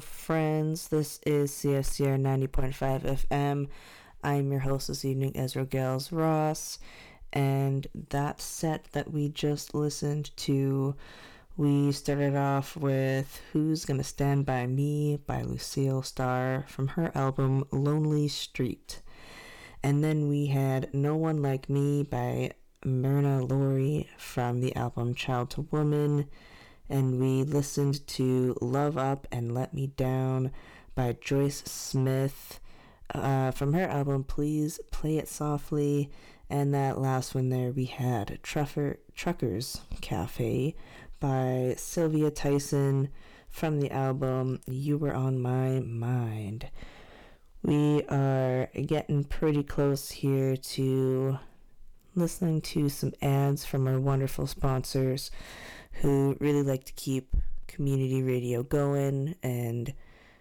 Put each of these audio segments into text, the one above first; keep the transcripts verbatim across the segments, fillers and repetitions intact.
friends. This is C F C R ninety point five F M. I'm your host this evening, Ezra Gales Ross. And that set that we just listened to, we started off with Who's Gonna Stand By Me by Lucille Starr from her album Lonely Street. And then we had No One Like Me by Myrna Lory from the album Child to Woman. And we listened to Love Up and Let Me Down by Joyce Smith uh, from her album Please Play It Softly. And that last one there we had Truffer, Truckers Cafe by Sylvia Tyson from the album You Were On My Mind. We are getting pretty close here to listening to some ads from our wonderful sponsors who really like to keep community radio going, and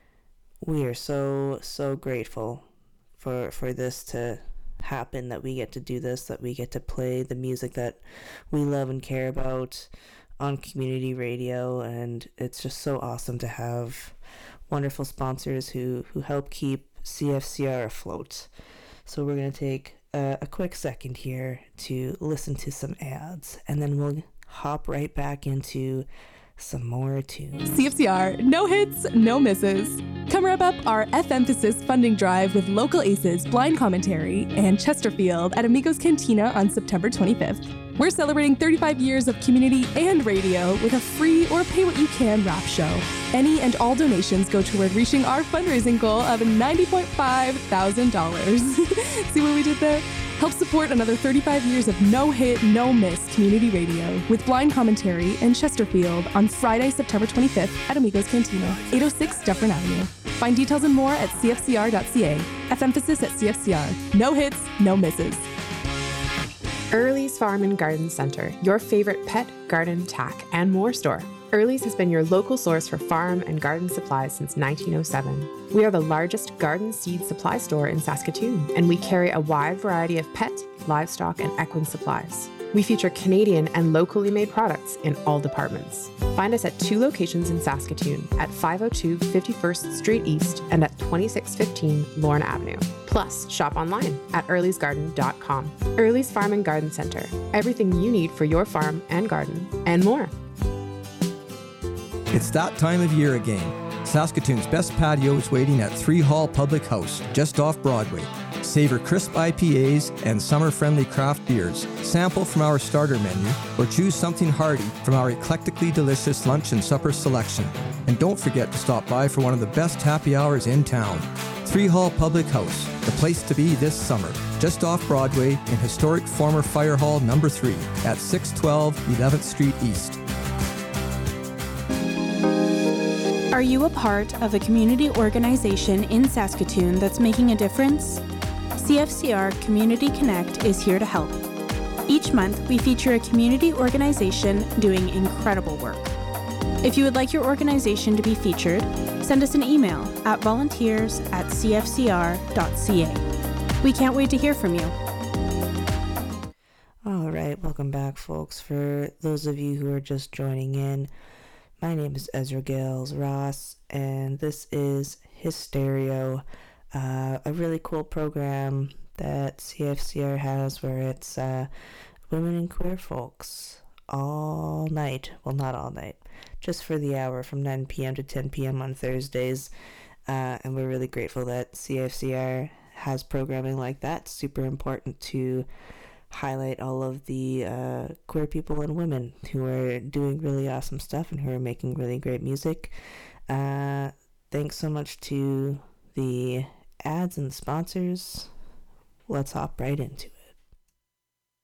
we are so so grateful for for this to happen, that we get to do this, that we get to play the music that we love and care about on community radio. And it's just so awesome to have wonderful sponsors who who help keep C F C R afloat. So we're going to take a, a quick second here to listen to some ads, and then we'll hop right back into some more tunes. C F C R, no hits, no misses. Come wrap up our F-Emphasis funding drive with local aces, Blind Commentary, and Chesterfield at Amigos Cantina on September twenty-fifth. We're celebrating thirty-five years of community and radio with a free or pay-what-you-can rap show. Any and all donations go toward reaching our fundraising goal of ninety point five thousand dollars. See what we did there? Help support another thirty-five years of no-hit, no-miss community radio with Blind Commentary and Chesterfield on Friday, September twenty-fifth at Amigos Cantina, eight oh six Dufferin Avenue. Find details and more at c f c r dot c a. F-Emphasis at C F C R. No hits, no misses. Early's Farm and Garden Center, your favorite pet, garden, tack, and more store. Early's has been your local source for farm and garden supplies since nineteen oh seven. We are the largest garden seed supply store in Saskatoon, and we carry a wide variety of pet, livestock, and equine supplies. We feature Canadian and locally made products in all departments. Find us at two locations in Saskatoon, at five oh two fifty-first Street East and at twenty-six fifteen Lorne Avenue. Plus, shop online at earlys garden dot com. Early's Farm and Garden Center. Everything you need for your farm and garden, and more. It's that time of year again. Saskatoon's best patio is waiting at Three Hall Public House, just off Broadway. Savor crisp I P As and summer-friendly craft beers. Sample from our starter menu, or choose something hearty from our eclectically delicious lunch and supper selection. And don't forget to stop by for one of the best happy hours in town. Three Hall Public House, the place to be this summer, just off Broadway in historic former Fire Hall number three at six twelve eleventh Street East. Are you a part of a community organization in Saskatoon that's making a difference? C F C R Community Connect is here to help. Each month, we feature a community organization doing incredible work. If you would like your organization to be featured, send us an email at volunteers at c f c r dot c a. We can't wait to hear from you. All right, welcome back, folks. For those of you who are just joining in, my name is Ezra Gales Ross, and this is Hystereo, uh, a really cool program that C F C R has where it's uh, women and queer folks all night. Well, not all night, just for the hour from nine p.m. to ten p.m. on Thursdays. Uh, and we're really grateful that C F C R has programming like that. It's super important to highlight all of the uh, queer people and women who are doing really awesome stuff and who are making really great music. Uh, thanks so much to the ads and sponsors. Let's hop right into it.